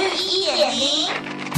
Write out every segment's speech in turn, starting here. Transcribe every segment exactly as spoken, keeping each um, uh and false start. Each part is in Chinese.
一点零。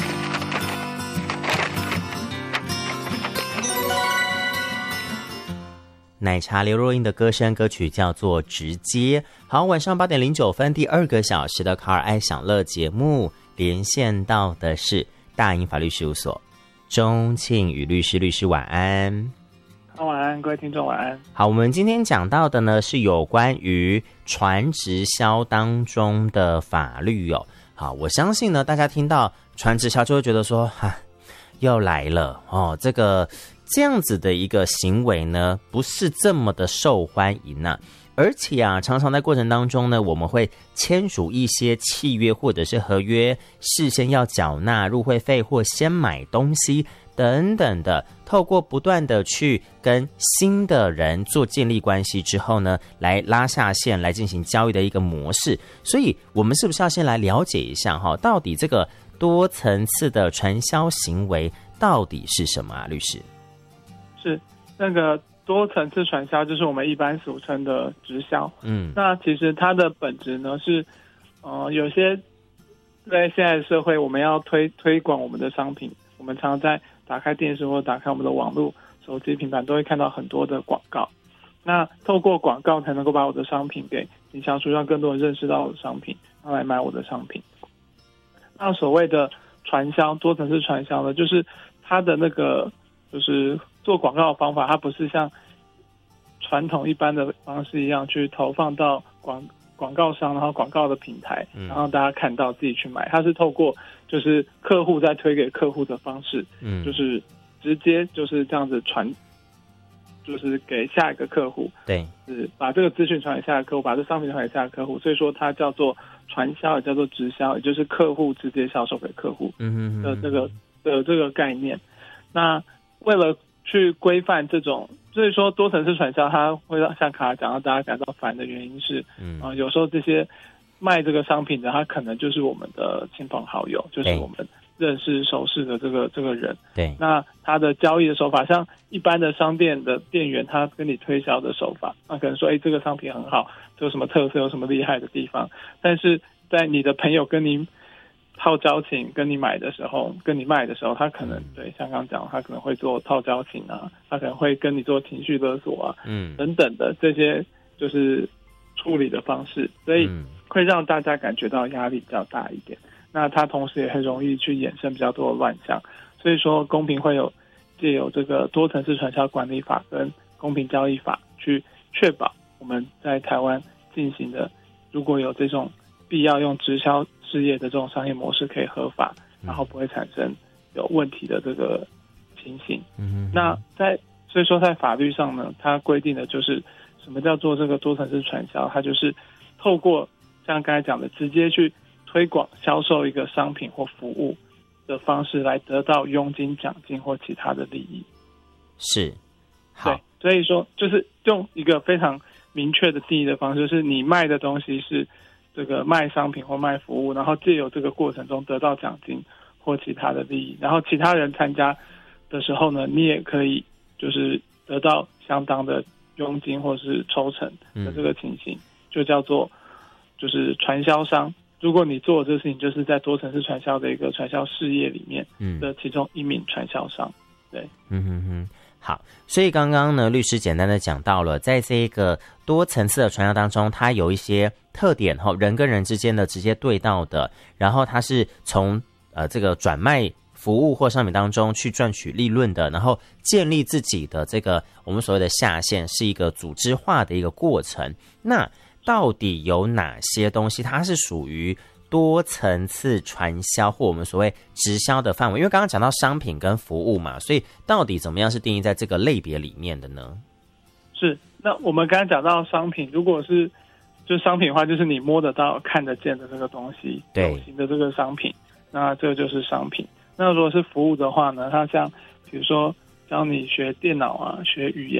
奶茶刘若英的歌声歌曲叫做《直接》。好，晚上八点零九分，第二个小时的卡尔爱享乐节目，连线到的是大英法律事务所钟庆宇律师。律师晚安。 好，晚安，各位听众晚安。 好，我们今天讲到的呢是有关于传直销当中的法律哦。好，我相信呢，大家听到传直销就会觉得说，哈，又来了哦，这个。这样子的一个行为呢，不是这么的受欢迎啊，而且啊，常常在过程当中呢，我们会签署一些契约或者是合约，事先要缴纳入会费或先买东西等等的，透过不断的去跟新的人做建立关系之后呢，来拉下线来进行交易的一个模式。所以我们是不是要先来了解一下哈，到底这个多层次的传销行为到底是什么啊，律师？ 是那个多层次传销，就是我们一般俗称的直销。嗯，那其实它的本质呢是，呃，有些在现在的社会，我们要推推广我们的商品，我们常常在打开电视或打开我们的网络、手机、平板，都会看到很多的广告。那透过广告才能够把我的商品给营销出，让更多人认识到我的商品，然后来买我的商品。那所谓的传销，多层次传销呢，就是它的那个就是做广告的方法，它不是像传统一般的方式一样去投放到广广告商，然后广告的平台，然后大家看到自己去买。它是透过就是客户再推给客户的方式，嗯，就是直接就是这样子传，就是给下一个客户，对，是把这个资讯传给下一个客户，把这商品传给下一个客户，所以说它叫做传销，也叫做直销，也就是客户直接销售给客户的这个的这个概念。那为了去规范这种，所以说多层次传销它会让像卡尔讲到大家感到烦的原因是，嗯、呃，有时候这些卖这个商品的他可能就是我们的亲朋好友，就是我们认识熟识的这个这个人。对，那他的交易的手法，像一般的商店的店员，他跟你推销的手法，他可能说，哎，这个商品很好，这有什么特色，有什么厉害的地方，但是在你的朋友跟你套交情跟你买的时候，跟你卖的时候，他可能、嗯、对像刚刚讲，他可能会做套交情啊，他可能会跟你做情绪勒索啊，嗯，等等的这些就是处理的方式，所以会让大家感觉到压力比较大一点。那它同时也很容易去衍生比较多的乱象，所以说公平会有藉由这个多层次传销管理法跟公平交易法去确保我们在台湾进行的，如果有这种必要用直销事业的这种商业模式可以合法，然后不会产生有问题的这个情形。嗯，那在所以说在法律上呢，它规定的就是什么叫做这个多层次传销，它就是透过像刚才讲的直接去推广销售一个商品或服务的方式来得到佣金、奖金或其他的利益。是，好，对，所以说就是用一个非常明确的定义的方式，就是你卖的东西是这个卖商品或卖服务，然后藉由这个过程中得到奖金或其他的利益，然后其他人参加的时候呢，你也可以就是得到相当的佣金或是抽成的这个情形，嗯、就叫做就是传销商。如果你做的这个事情，就是在多层次传销的一个传销事业里面的其中一名传销商。对，嗯哼哼。好，所以刚刚呢，律师简单的讲到了，在这个多层次的传销当中，它有一些特点哈，人跟人之间的直接对到的，然后它是从呃这个转卖服务或商品当中去赚取利润的，然后建立自己的这个我们所谓的下线，是一个组织化的一个过程。那到底有哪些东西它是属于多层次传销或我们所谓直销的范围？因为刚刚讲到商品跟服务嘛，所以到底怎么样是定义在这个类别里面的呢？ 是，那我们刚刚讲到商品，如果是就商品的话，就是你摸得到、看得见的这个东西，有形的这个商品，那这个就是商品。那如果是服务的话呢，它像比如说教你学电脑啊、学语言